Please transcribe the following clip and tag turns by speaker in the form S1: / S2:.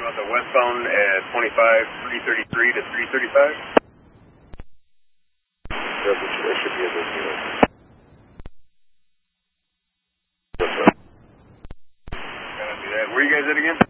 S1: about the westbound at 25, 333 to 335.
S2: That should be a good deal.
S1: Gotta do that. Where you guys at again?